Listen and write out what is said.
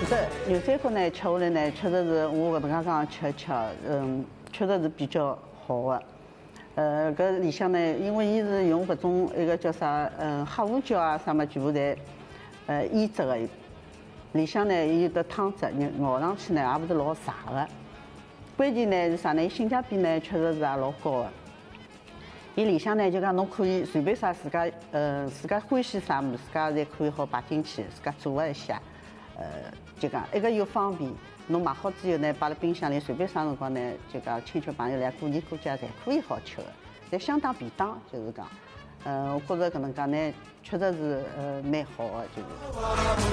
得牛仔骨呢，吃下来呢，确实是我搿能介讲吃，确实是比较好的。搿里向呢，因为伊是用搿种一个叫啥，黑胡椒啊啥么，全部侪腌制的。里向呢，伊有的汤汁，咬上去呢，也勿是老柴的。关键呢是啥呢？伊性价比呢，确实是也老高的。伊里向呢，就讲侬可以随便啥自家欢喜啥物事，自家侪可以好摆进去，自家做一下。就讲一个又方便，侬买好之后呢，摆辣冰箱里，随便啥辰光呢，就讲亲戚朋友来过年过节，侪可以好吃的，侪相当便当，就是讲，我觉着搿能介呢，确实是蛮好的，就是。